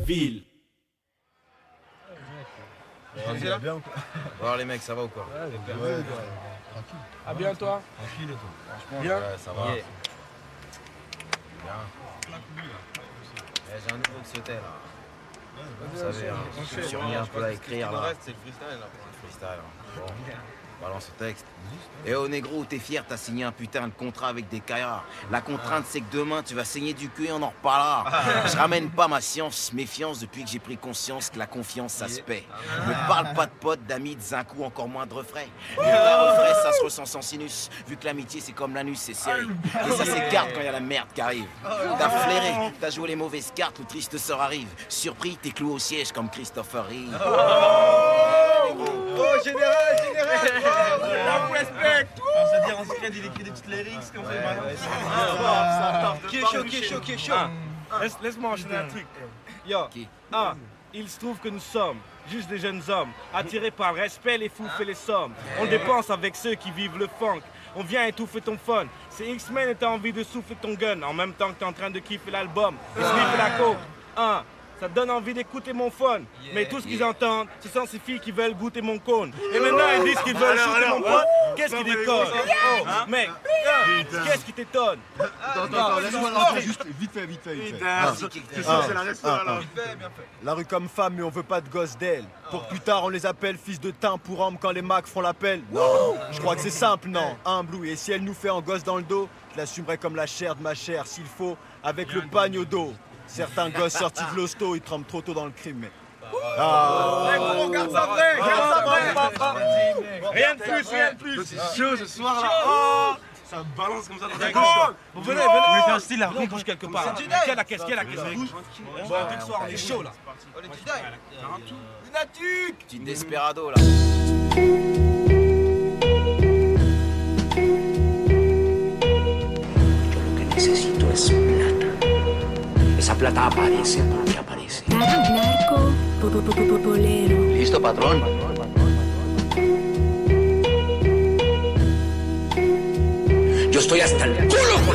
ville. Alors les mecs, ça va ou quoi? Ouais, tranquille. Ah bien toi? Tranquille et toi? Franchement, Bien. ouais, ça va. Yeah. Bien. J'ai un nouveau de sauter là. Vous savez, je suis remis un peu à écrire là. C'est le freestyle là. Freestyle. Bon, balance le texte. Et oh négro, t'es fier, t'as signé un putain de contrat avec des caillards. La contrainte, c'est que demain, tu vas saigner du cul et on en reparlera. Je ramène pas ma science, méfiance depuis que j'ai pris conscience que la confiance, ça se paie. Ne parle pas de potes, d'amis, de zinc ou encore moins de refrains. Un refrain, ça se ressent sans sinus. Vu que l'amitié, c'est comme l'anus, c'est serré. Et ça s'écarte quand y a la merde qui arrive. T'as flairé, t'as joué les mauvaises cartes, le triste sort arrive. Surpris, t'es cloué au siège comme Christopher Reeve. Oh, général, respect. On se dit, on se crée, il écrit des petites lyrics comme ça. Qui est chaud. Laisse-moi enchaîner un truc. Yo, Qui? il se trouve que nous sommes juste des jeunes hommes, attirés par le respect, les fous fait les sommes. On dépense avec ceux qui vivent le funk. On vient étouffer ton fun. C'est X-Men et t'as envie de souffler ton gun en même temps que t'es en train de kiffer l'album. Et sniffer la coke. Ça donne envie d'écouter mon phone. Mais tout ce qu'ils entendent, ce sont ces filles qui veulent goûter mon cône. Et maintenant ils disent qu'ils veulent shooter mon pote. Qu'est-ce qui déconne? Oh, mec, qu'est-ce qui t'étonne? Attends, laisse-moi lancer juste vite fait. C'est la reste là. La rue comme femme, mais on veut pas de gosses d'elle. Pour plus tard, on les appelle fils de teint pour hommes quand les macs font l'appel. Non, je crois que c'est simple, non. Blue, et si elle nous fait en gosse dans le dos, je l'assumerai comme la chair de ma chair, s'il faut, avec le pagne au dos. Certains gosses sortis de l'hosto, ils trempent trop tôt dans le crime, mais... Garde ça vrai. Rien de plus. C'est chaud ce soir là. Ça balance comme ça dans la D'accord. gueule. Venez. Vous voulez faire un style là? On bouge quelque part. Quelle la caisse? Bouge. Bon, dès que soir, on est chaud là. Oh, les Jedi. Petit desperado là. Yo lo que necesito es plata. Esa plata aparece porque aparece. Narco, polero. ¿Listo, patrón? Yo estoy hasta el culo con